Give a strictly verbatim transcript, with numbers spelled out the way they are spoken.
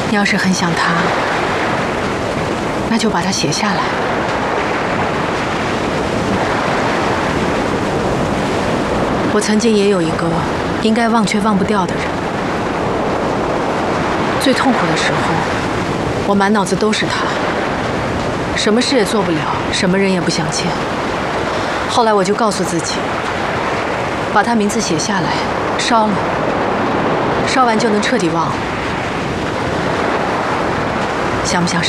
你要是很想他，那就把它写下来。我曾经也有一个应该忘却忘不掉的人，最痛苦的时候，我满脑子都是他，什么事也做不了，什么人也不想见。后来我就告诉自己，把他名字写下来，烧了，烧完就能彻底忘了。想不想试？